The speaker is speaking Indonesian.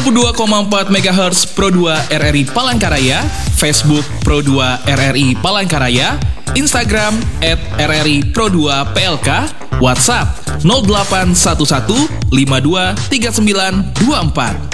92,4 MHz Pro 2 RRI Palangkaraya, Facebook Pro 2 RRI Palangkaraya, Instagram @RRI Pro 2 PLK, WhatsApp 0811 52 39 24.